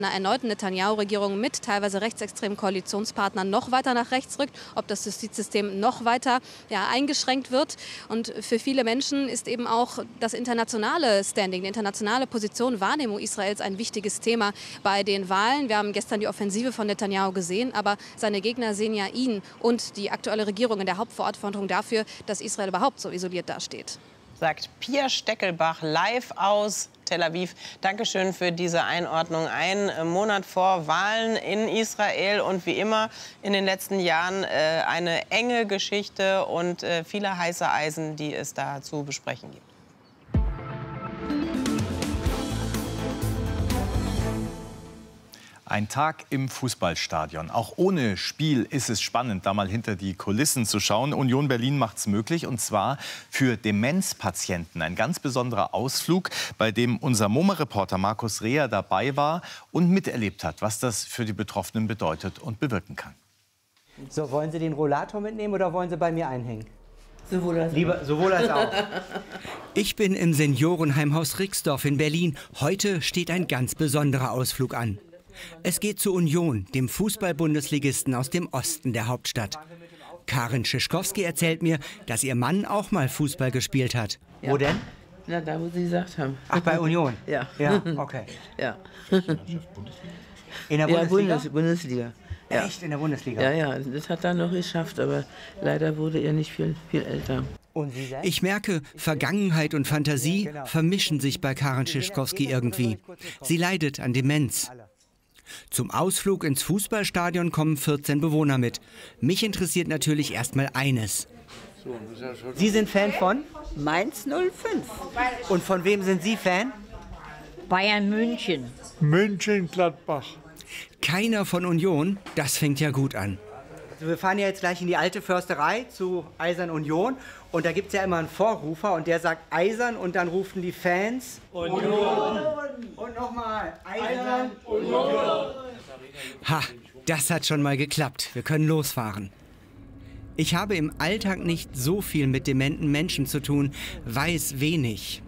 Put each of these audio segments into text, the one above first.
einer erneuten Netanyahu-Regierung mit teilweise rechtsextremen Koalitionspartnern noch weiter nach rechts rückt, ob das Justizsystem noch weiter eingeschränkt wird. Und für viele Menschen ist eben auch das internationale Standing, die internationale Position, Wahrnehmung Israels ein wichtiges Thema bei den Wahlen. Wir haben gestern die Offensive von Netanyahu gesehen, aber seine Gegner sehen ja ihn und die aktuelle Regierung in der Hauptverantwortung dafür, dass Israel überhaupt so isoliert dasteht. Sagt Pia Steckelbach live aus Tel Aviv. Dankeschön für diese Einordnung. Ein Monat vor Wahlen in Israel und wie immer in den letzten Jahren eine enge Geschichte und viele heiße Eisen, die es da zu besprechen gibt. Ein Tag im Fußballstadion. Auch ohne Spiel ist es spannend, da mal hinter die Kulissen zu schauen. Union Berlin macht es möglich, und zwar für Demenzpatienten. Ein ganz besonderer Ausflug, bei dem unser MoMA-Reporter Markus Reher dabei war und miterlebt hat, was das für die Betroffenen bedeutet und bewirken kann. So, wollen Sie den Rollator mitnehmen oder wollen Sie bei mir einhängen? Sowohl als auch. Ich bin im Seniorenheimhaus Rixdorf in Berlin. Heute steht ein ganz besonderer Ausflug an. Es geht zu Union, dem Fußball-Bundesligisten aus dem Osten der Hauptstadt. Karin Schischkowski erzählt mir, dass ihr Mann auch mal Fußball gespielt hat. Ja. Wo denn? Na, da, wo Sie gesagt haben. Ach, bei Union? Ja. Ja, okay. Ja. In der Bundesliga? Bundesliga. Ja. Echt, in der Bundesliga? Ja, ja, das hat er noch geschafft, aber leider wurde er nicht viel älter. Und Sie selbst? Ich merke, Vergangenheit und Fantasie vermischen sich bei Karin Schischkowski irgendwie. Sie leidet an Demenz. Zum Ausflug ins Fußballstadion kommen 14 Bewohner mit. Mich interessiert natürlich erstmal eines. Sie sind Fan von? Mainz 05. Und von wem sind Sie Fan? Bayern München. München-Gladbach. Keiner von Union, das fängt ja gut an. Also wir fahren ja jetzt gleich in die alte Försterei zu Eisern Union. Und da gibt es ja immer einen Vorrufer und der sagt Eisern und dann rufen die Fans Union. Und nochmal Eisern Union. Ha, das hat schon mal geklappt. Wir können losfahren. Ich habe im Alltag nicht so viel mit dementen Menschen zu tun, weiß wenig.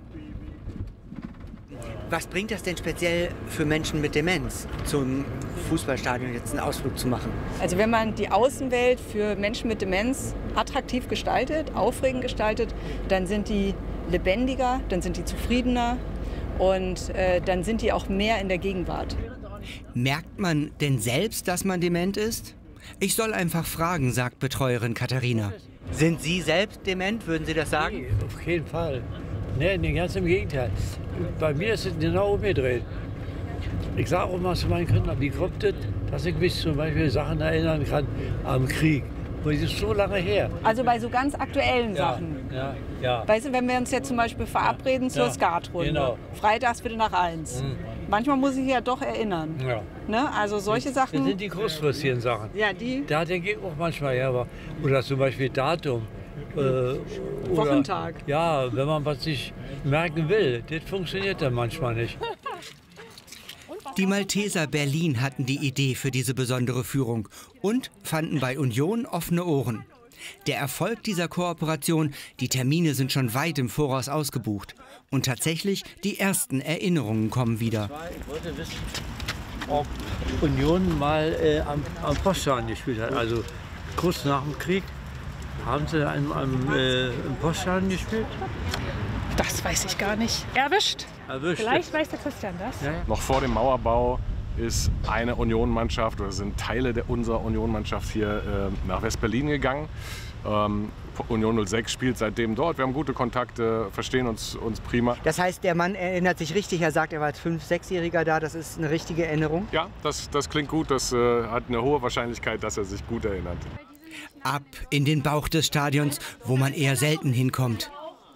Was bringt das denn speziell für Menschen mit Demenz, zum Fußballstadion jetzt einen Ausflug zu machen? Also wenn man die Außenwelt für Menschen mit Demenz attraktiv gestaltet, aufregend gestaltet, dann sind die lebendiger, dann sind die zufriedener und dann sind die auch mehr in der Gegenwart. Merkt man denn selbst, dass man dement ist? Ich soll einfach fragen, sagt Betreuerin Katharina. Sind Sie selbst dement, würden Sie das sagen? Nee, auf keinen Fall. Nee, ganz im Gegenteil. Bei mir ist es genau umgedreht. Ich sage auch mal zu meinen Kindern, wie kommt es, dass ich mich zum Beispiel Sachen erinnern kann am Krieg. Das ist so lange her. Also bei so ganz aktuellen Sachen. Ja. Weißt du, wenn wir uns jetzt zum Beispiel verabreden zur Skatrunde. Genau. Freitags bitte nach 1. Manchmal muss ich ja doch erinnern. Ja. Ne? Also solche Sachen. Das sind die kurzfristigen Sachen. Ja, die. Da denke ich auch manchmal, ja, oder zum Beispiel Datum. Wochentag. Ja, wenn man was sich merken will, das funktioniert dann manchmal nicht. Die Malteser Berlin hatten die Idee für diese besondere Führung und fanden bei Union offene Ohren. Der Erfolg dieser Kooperation, die Termine sind schon weit im Voraus ausgebucht. Und tatsächlich, die ersten Erinnerungen kommen wieder. Ich wollte wissen, ob Union mal am Poststadion gespielt hat. Also kurz nach dem Krieg. Haben Sie im Poststadion gespielt? Das weiß ich gar nicht. Erwischt? Vielleicht weiß der Christian das. Ja. Noch vor dem Mauerbau ist eine Union-Mannschaft oder sind Teile unserer Union-Mannschaft hier nach West-Berlin gegangen. Union 06 spielt seitdem dort. Wir haben gute Kontakte, verstehen uns prima. Das heißt, der Mann erinnert sich richtig. Er sagt, er war als 5-, 6-Jähriger da. Das ist eine richtige Erinnerung? Ja, das klingt gut. Das hat eine hohe Wahrscheinlichkeit, dass er sich gut erinnert. Ab in den Bauch des Stadions, wo man eher selten hinkommt.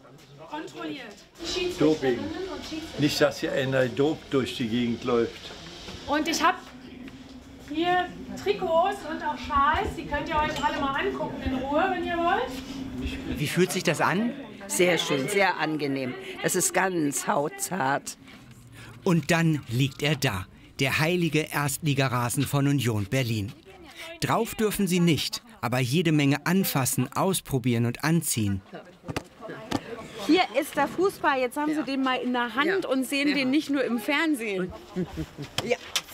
Doping. Nicht, dass hier einer Dope durch die Gegend läuft. Und ich habe hier Trikots und auch Schals. Die könnt ihr euch alle mal angucken in Ruhe, wenn ihr wollt. Wie fühlt sich das an? Sehr schön, sehr angenehm. Es ist ganz hautzart. Und dann liegt er da, der heilige Erstligarasen von Union Berlin. Drauf dürfen sie nicht, aber jede Menge anfassen, ausprobieren und anziehen. Hier ist der Fußball, jetzt haben Sie den mal in der Hand und sehen den nicht nur im Fernsehen. Ja,